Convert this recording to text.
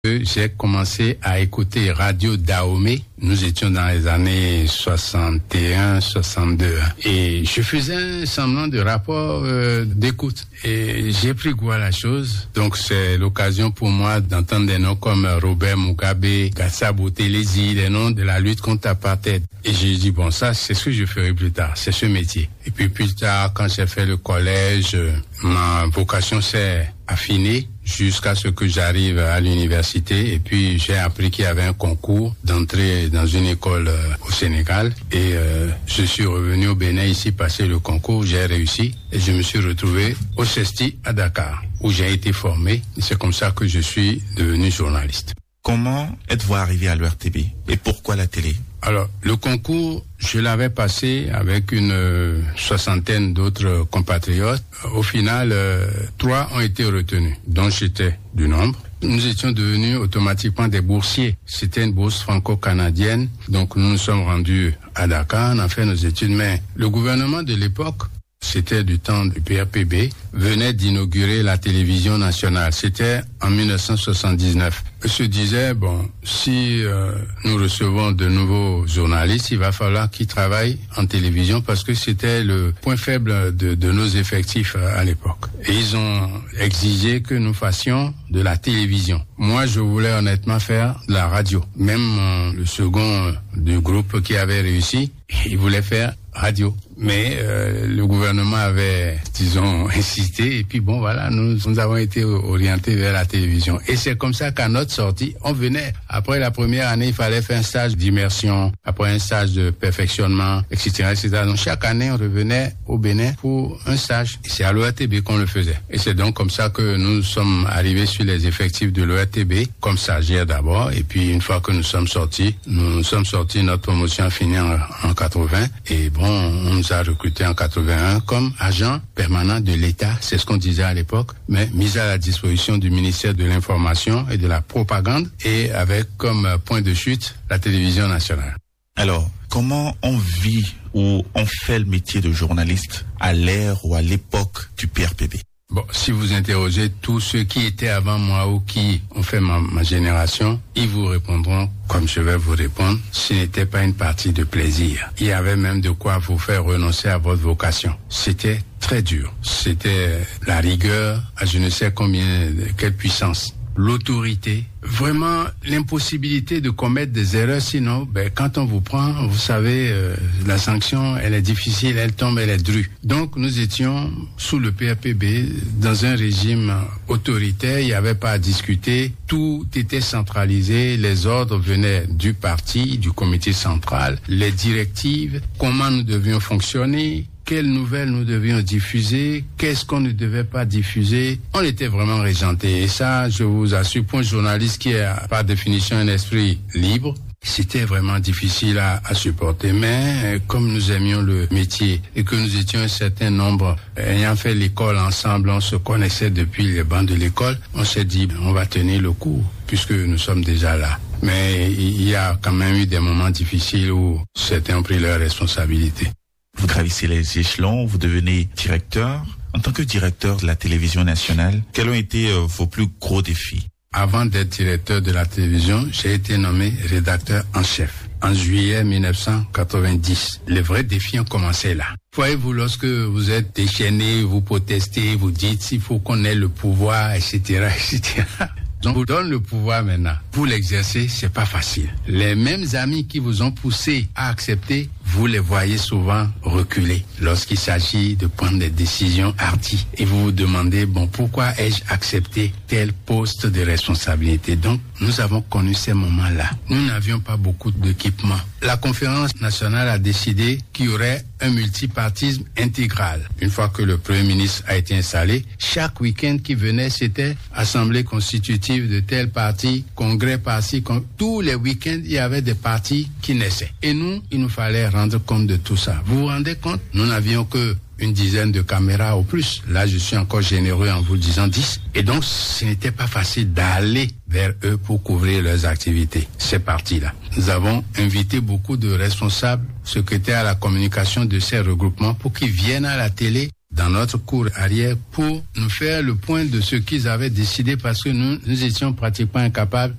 J'ai commencé à écouter Radio Dahomey. Nous étions dans les années 61, 62. Et je faisais un semblant de rapport d'écoute. Et j'ai pris goût à la chose. Donc c'est l'occasion pour moi d'entendre des noms comme Robert Mugabe, Gatsa Buthelezi, les noms de la lutte contre l'apartheid. Et j'ai dit, bon, ça, c'est ce que je ferai plus tard. C'est ce métier. Et puis plus tard, quand j'ai fait le collège, ma vocation s'est affinée jusqu'à ce que j'arrive à l'université. Et puis j'ai appris qu'il y avait un concours d'entrée dans une école au Sénégal. Et je suis revenu au Bénin ici passer le concours. J'ai réussi et je me suis retrouvé au CESTI à Dakar où j'ai été formé. Et c'est comme ça que je suis devenu journaliste. Comment êtes-vous arrivé à l'ORTB et pourquoi la télé? Alors, le concours, je l'avais passé avec une soixantaine d'autres compatriotes. Au final, 3 ont été retenus, dont j'étais du nombre. Nous étions devenus automatiquement des boursiers. C'était une bourse franco-canadienne. Donc, nous nous sommes rendus à Dakar, on a fait nos études. Mais le gouvernement de l'époque, c'était du temps du PRPB, venait d'inaugurer la télévision nationale. C'était en 1979. Il se disait, bon, si nous recevons de nouveaux journalistes, il va falloir qu'ils travaillent en télévision parce que c'était le point faible de nos effectifs à l'époque. Et ils ont exigé que nous fassions de la télévision. Moi, je voulais honnêtement faire de la radio. Même le second du groupe qui avait réussi, il voulait faire radio. Mais le gouvernement avait, disons, insisté. Et puis bon, voilà, nous avons été orientés vers la télévision. Et c'est comme ça qu'à notre sortie, on venait. Après la première année, il fallait faire un stage d'immersion, après un stage de perfectionnement, etc., etc. Donc chaque année, on revenait au Bénin pour un stage. Et c'est à l'ORTB qu'on le faisait. Et c'est donc comme ça que nous sommes arrivés sur les effectifs de l'ORTB, comme stagiaire d'abord. Et puis une fois que nous sommes sortis, notre promotion a fini en 80. Et bon, on nous a recrutés en 81 comme agent permanent de l'État, c'est ce qu'on disait à l'époque, mais mis à la disposition du ministère de l'Information et de la Propagande et avec comme point de chute la télévision nationale. Alors, comment on vit ou on fait le métier de journaliste à l'ère ou à l'époque du PRPB? Bon, si vous interrogez tous ceux qui étaient avant moi ou qui ont fait ma génération, ils vous répondront comme je vais vous répondre. Ce n'était pas une partie de plaisir. Il y avait même de quoi vous faire renoncer à votre vocation. C'était très dur. C'était la rigueur à je ne sais combien, quelle puissance. L'autorité, vraiment l'impossibilité de commettre des erreurs, sinon quand on vous prend, vous savez, la sanction elle est difficile, elle tombe, elle est drue. Donc nous étions sous le PRPB dans un régime autoritaire, il n'y avait pas à discuter, tout était centralisé, les ordres venaient du parti, du comité central, les directives, comment nous devions fonctionner, quelles nouvelles nous devions diffuser, qu'est-ce qu'on ne devait pas diffuser. On était vraiment régentés. Et ça, je vous assure, pour un journaliste qui a par définition un esprit libre, c'était vraiment difficile à supporter. Mais comme nous aimions le métier et que nous étions un certain nombre, ayant fait l'école ensemble, on se connaissait depuis les bancs de l'école, on s'est dit, on va tenir le coup puisque nous sommes déjà là. Mais il y a quand même eu des moments difficiles où certains ont pris leurs responsabilités. Vous gravissez les échelons, vous devenez directeur. En tant que directeur de la télévision nationale, quels ont été vos plus gros défis? Avant d'être directeur de la télévision, j'ai été nommé rédacteur en chef en juillet 1990. Les vrais défis ont commencé là. Voyez-vous, lorsque vous êtes déchaîné, vous protestez, vous dites s'il faut qu'on ait le pouvoir, etc., etc. On vous donne le pouvoir maintenant. Pour l'exercer, c'est pas facile. Les mêmes amis qui vous ont poussé à accepter, vous les voyez souvent reculer lorsqu'il s'agit de prendre des décisions hardies. Et vous vous demandez, bon, pourquoi ai-je accepté tel poste de responsabilité? Donc, nous avons connu ces moments-là. Nous n'avions pas beaucoup d'équipement. La conférence nationale a décidé qu'il y aurait un multipartisme intégral. Une fois que le Premier ministre a été installé, chaque week-end qui venait, c'était assemblée constitutive de tel parti, congrès parti. Tous les week-ends, il y avait des partis qui naissaient. Et nous, il nous fallait rendre compte de tout ça. Vous vous rendez compte? Nous n'avions que une dizaine de caméras au plus. Là, je suis encore généreux en vous le disant 10. Et donc, ce n'était pas facile d'aller vers eux pour couvrir leurs activités. C'est parti là. Nous avons invité beaucoup de responsables, secrétaires à la communication de ces regroupements pour qu'ils viennent à la télé dans notre cour arrière pour nous faire le point de ce qu'ils avaient décidé parce que nous étions pratiquement incapables